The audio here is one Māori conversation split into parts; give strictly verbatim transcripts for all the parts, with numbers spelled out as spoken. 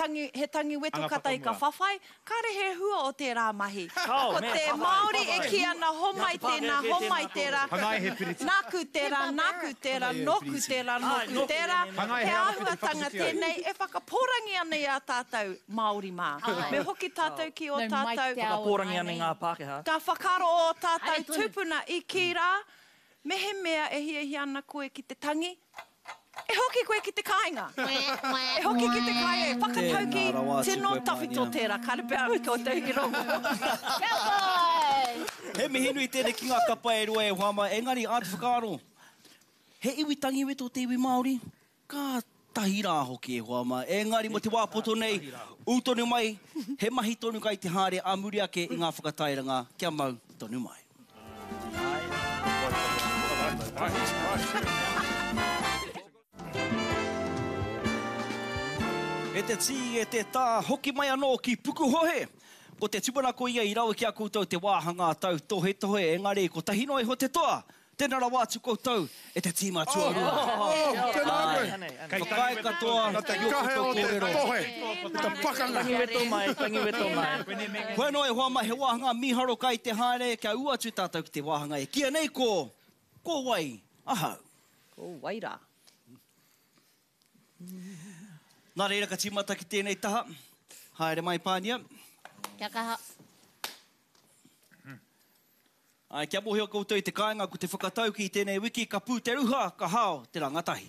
tangi, he tangi wetu kata i ka whawhai, kare he hua o tērā mahi. Oh, Ko me, te whawhai, Māori e whawhai. ki ana homai tēnā, homai tērā, Hangai he piriti. nāku tērā, nāku tērā, noku tērā, noku tērā. Hangai He he ana āhuatanga piriti, whakapiti ai. tēnei e whakaporangi ana i a tātou Māori mā. Me hoki tātou ki o tātou. Whakaporangi ana i ngā Pākehā. Ka whakaro o tātou tupuna i ki rā, me he mea e hiahi ana koe ki te tangi, e hoki koe ki te kāinga. E hoki ki te kāinga, e whakatau ki Tēnā rawa atu tino koe tawhito mai, tērā, karepea mi ko tau ki rongo. He mihinui tēnei ki ngā kapa e rua e whama, engari atu whakaro. He iwi tangi weto te iwi Māori, ka tahi rā hoki e whama. Engari mo te wāpoto nei, utonu mai, he mahi tonu kai te hāre a muri ake i ngā whakatairanga, kia mau tonu mai. E te tī e te tā hoki mai anō ki Pukuhohe. Ko te tupuna ko ia i rawe ki a koutou te wāhanga tau tohe tohe, engari ko tahino e ho te toa. Tēnā rawa atu koutou e te tīma tua rua. Tēnā koe. Whakae katoa. Nā te kahe o te tohe. Te pakanga. Tangi weto mai, tangi weto mai. Koe no e hoama he wāhanga miharo kai te haere, kia ua atu tātou ki te wāhanga e kia nei ko, ko wai, ahau. Ko waira. Nā reira ka tīmata ki tēnei taha. Haere mai pānia. Kia kaha. Ai, kia mohi o koutou i te kāinga ko te whakatau ki tēnei wiki ka pū te ruha, ka hao te rangatahi.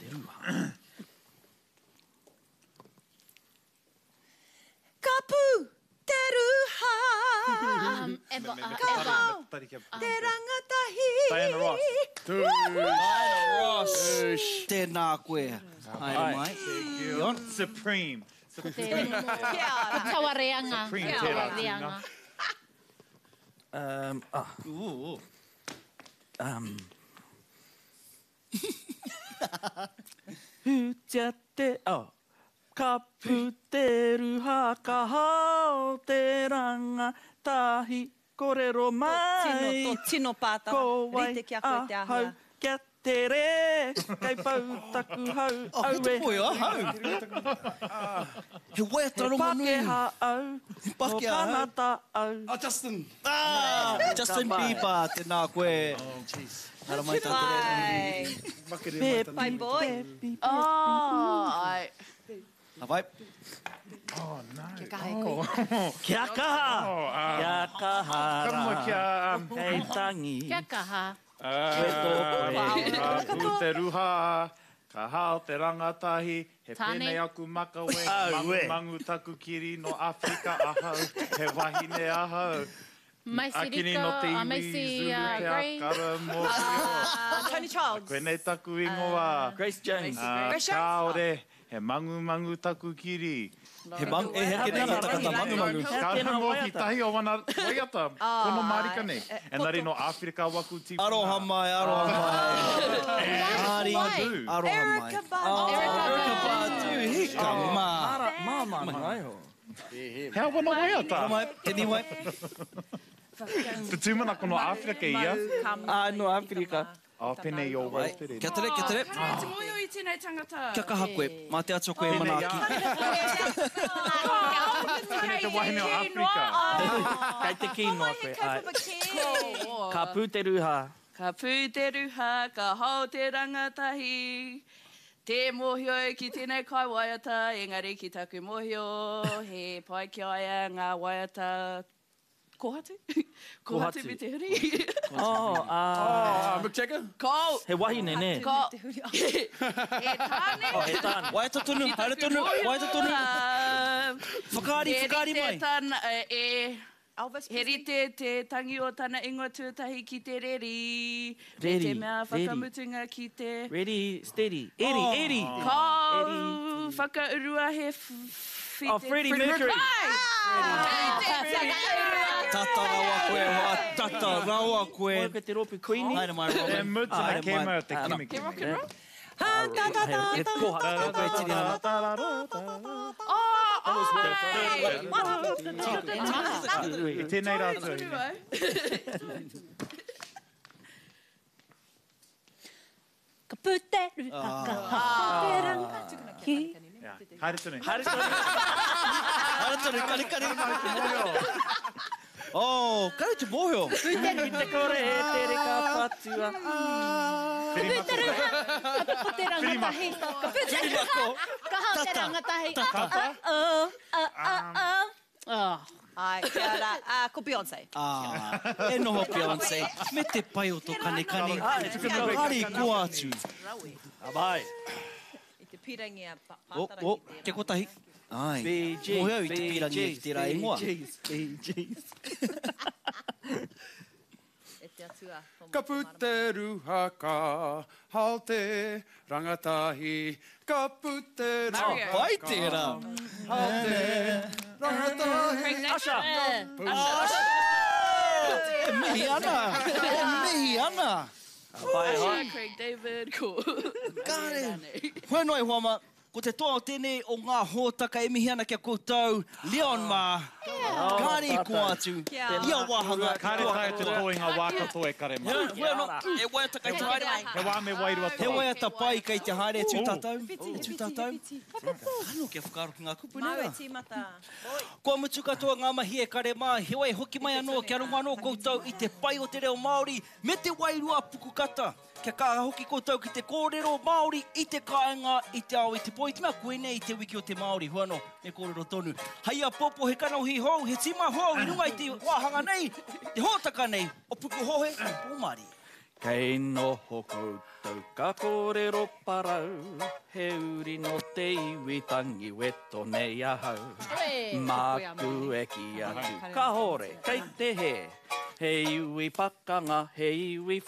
Ka pū te ruha, Um, Eva, uh, ka Eva. hao Tari kia te rangatahi. Diana Ross. Diana Ross. Tēnā koe. Haere mai. Ion. Supreme. Ko te tawa reanga. Supreme Tawa tērā reanga. Um, ah, Ooh. um. Hutia te, oh. Ka pu te ruha, ka hao te ranga, tahi korero mai. Tino, tō tino pātara. Ko wai Rite kia koe te ahau, ahua. kia te re, kei pau taku hau, Oh, au he te e. poe ahau. He wai atara He nui. Pākehā au, He no Pākehā au. kanata au. Oh, Justin. Ah, Justin Bieber, tēnā koe. Oh, jeez. Hara mai tātou Ai. Makere Pe- mai tani. Bye, boy. Baby, Oh, ai. Hawai. Oh, nice. Kia kaha e koe. Kia kaha! Oh, uh, Kia kaha Kama rā. kia... um, Kei tangi. Kia kaha. Ah, ka pū te ruha, ka hao te rangatahi, he Tāne. pēnei aku makawe, Au, mangu, e. mangu taku kiri no Afrika ahau, he wahine ahau. Maisi Akini Rika, no te a iwi, Maisi Zulu uh, te Gray. akara mō. Uh, Tony Childs. Koenei taku ingoa. Grace Jones. Ah, Grace Jones. Kāore, he mangu mangu taku kiri. He mangu, e heke nena takata mangu mangu. Ka tēnā hango ki waiata. tahi o wana waiata, kono marika nei. E nari no Afrika waku tipu. Aroha mai, aroha mai. Ari, Wai. aroha mai. Erica Badu. Oh, Erica Erica Badu. Badu, hika mā. Ara, māma, mai ho. Hea wana waiata. Aroha mai, tēni wai. Te tūmana kono Afrika ia. Ah, no Afrika. O pene i o Ai, waipere. kia tere, kia tere. Te moio i tēnei tangata. Kia kaha koe, mā te atua koe manaki. Pene te wahine o Afrika. Kei te kinoa koe. Ai. Ka pū te ruha. Ka pū te ruha, ka hao te rangatahi. Te mohio ki tēnei kai waiata, engari ki taku mohio, he pai ki aia ngā waiata kohatu. Kohatu Kohatu. me te huri. Oh, ah. Oh, Mick Jagger. Ko, He wahine, ne? ko, e tāne. Oh, he tāna. Waita tonu, haere tonu, waita tonu. Whakaari, whakaari mai. He rite tāna, e... Elvis He Presley. rite te tangi o tāna ingoa tuatahi ki te reri. Me Reri, te mea reri. whakamutunga ki te... Ready, steady. Eddie, Oh. Eddie. Ko whakaurua he f- white. Oh, Freddie Mercury. Tata rawa koe, hoa tata rawa koe. Koe ko te ropu Queenie. Haere mai, E Robin. mutu na Haere ke mai mai. o te Ah, kimiki. Rock and roll? Ha, ta, ta, ta, He ta, koha ta, koe koe tiri ana. Oh, ai! I tēnei rātou. Ka pute ruha, ka hao te ranga. Ki. Yeah. Haere tonu. Haere tonu. Haere tonu, kare kare. Oh, kare te mōhio. I te kore e tere ka patua. Puteruha. Ka puteranga tahi. Ka puteruha. Ka hauteranga tahi. Oh, oh, oh, oh. Ai, kia ora. Ah, ko Beyoncé. Ah, e noho Beyoncé. Me te pai o tō kane kane. Hare ko atu. Abai. I te pirangi a pa- O, pātara o, ki te ke rā. kotahi. Ai, Bee Gees, mōhio i te Bee pirangi i Gees, te rā ingoa. Bee Gees, Bee Gees. E te atua. Ka puteruha ka hao te rangatahi. Ka puteruha Mario. Pai tērā. hao te rangatahi. Asha. E mihi ana. E mihi ana. Abai hoi. Asha, Craig David, ko. Kare. Hoi noi huama, ko te toa o tēnei o ngā hōtaka e mihi ana kia koutou. Leon Ma. Kare i ko atu. Kia Ia wahanga. Kare tae te toenga wākato e kare mai. Hoi no, e waiata kai te haere mai. He wā me wairua He tau. waiata pai kai te haere e tū Oh. tātou. E tū tātou. Kano kia whakaro ki ngā kupu Mau e nera. tīmata. Kua mutu katoa ngā mahi e kare mā, he wai hoki mai anō, kia runga anō koutou i te pai o te reo Māori, me te wairua puku kata. Kia kā hoki koutou ki te kōrero Māori i te kāinga, i te ao, i te poi, tima koene i te wiki o te Māori, huano, me kōrero tonu. Haia popo he kanohi hou, he tima hou, i runga i te wāhanga nei, te hōtaka nei, o puku hohe, pōmari. Kei noho koutou ka kōrero parau, he uri no te iwi tangi weto nei ahau. Oi, Māku e ki atu, ka hore, kei te he, he iwi pakanga, he iwi